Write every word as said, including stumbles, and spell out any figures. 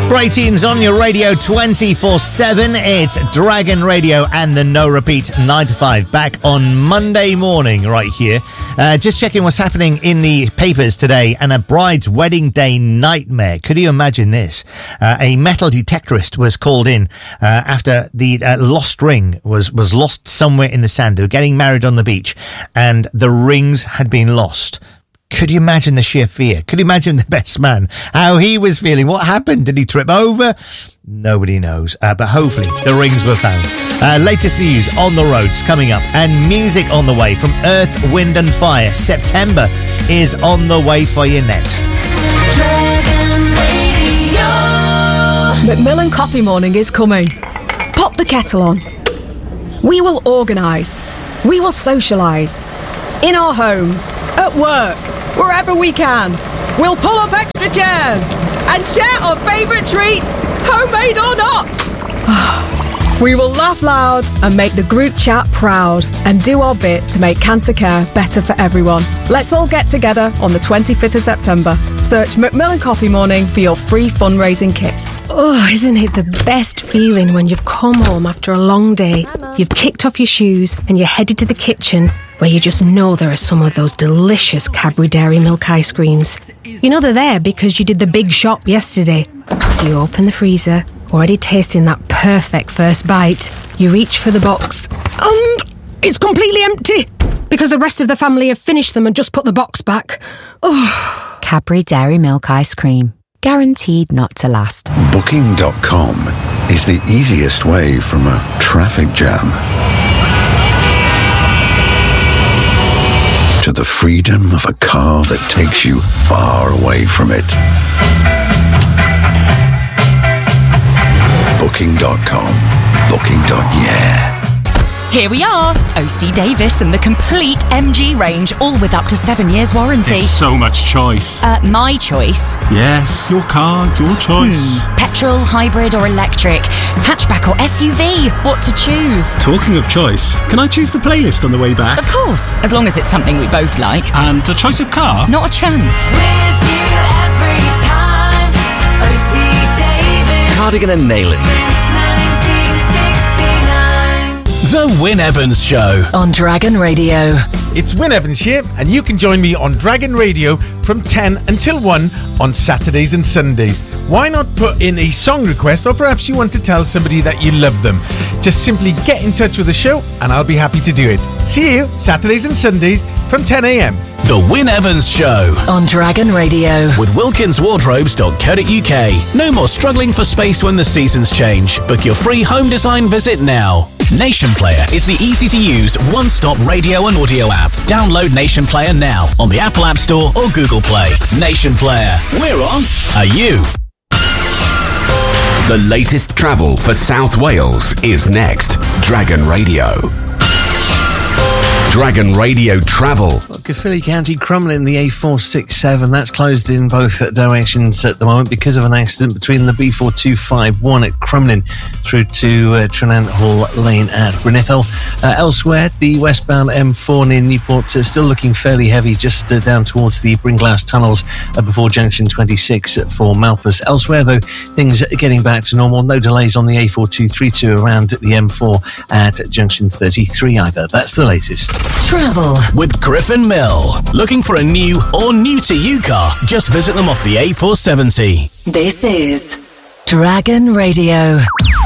Great tunes on your radio twenty-four seven. It's Dragon Radio and the No Repeat nine to five back on Monday morning right here. Uh, just checking what's happening in the papers today, and a bride's wedding day nightmare. Could you imagine this? Uh, a metal detectorist was called in uh, after the uh, lost ring was, was lost somewhere in the sand. They were getting married on the beach and the rings had been lost. Could you imagine the sheer fear? Could you imagine the best man, how he was feeling? What happened? Did he trip over? Nobody knows. Uh, but hopefully the rings were found. Uh, latest news on the roads coming up, and music on the way from Earth, Wind and Fire. September is on the way for you next. Dragon Radio. Macmillan Coffee Morning is coming. Pop the kettle on. We will organise. We will socialise. In our homes, at work, wherever we can. We'll pull up extra chairs and share our favourite treats, homemade or not. We will laugh loud and make the group chat proud and do our bit to make cancer care better for everyone. Let's all get together on the twenty-fifth of September. Search Macmillan Coffee Morning for your free fundraising kit. Oh, isn't it the best feeling when you've come home after a long day, you've kicked off your shoes and you're headed to the kitchen where you just know there are some of those delicious Cadbury Dairy Milk ice creams. You know they're there because you did the big shop yesterday. So you open the freezer, already tasting that perfect first bite. You reach for the box and it's completely empty because the rest of the family have finished them and just put the box back. Oh. Cadbury Dairy Milk ice cream. Guaranteed not to last. Booking dot com is the easiest way from a traffic jam to the freedom of a car that takes you far away from it. Booking dot com. Booking. Yeah. Here we are, O C Davis and the complete M G range, all with up to seven years warranty. There's so much choice. Uh, my choice. Yes, your car, your choice. Hmm. Petrol, hybrid or electric, hatchback or S U V, what to choose? Talking of choice, can I choose the playlist on the way back? Of course, as long as it's something we both like. And the choice of car? Not a chance. With you every time, O C Davis. Cardigan and Nayland. Since nineteen sixty-nine. The Wyn Evans Show on Dragon Radio. It's Wyn Evans here, and you can join me on Dragon Radio from ten until one on Saturdays and Sundays. Why not put in a song request, or perhaps you want to tell somebody that you love them? Just simply get in touch with the show and I'll be happy to do it. See you Saturdays and Sundays from ten a.m. The Wyn Evans Show on Dragon Radio with wilkins wardrobes dot co dot uk. No more struggling for space when the seasons change. Book your free home design visit now. Nation Player is the easy-to-use one-stop radio and audio app. Download Nation Player now on the Apple App Store or Google Play. Nation Player. We're on. Are you? The latest travel for South Wales is next. Dragon Radio. Dragon Radio Travel. Well, Caerphilly County, Crumlin, the A four sixty-seven, that's closed in both directions at the moment because of an accident between the B four two five one at Crumlin through to uh, Tranent Hall Lane at Brynithel. Uh, elsewhere, the westbound M four near Newport is uh, still looking fairly heavy, just uh, down towards the Bringlass tunnels uh, before junction twenty-six for Malpas. Elsewhere, though, things are getting back to normal. No delays on the A four two thirty-two around the M four at junction thirty-three either. That's the latest. Travel with Griffin Mill. Looking for a new or new to you car? Just visit them off the A four seventy. This is Dragon Radio.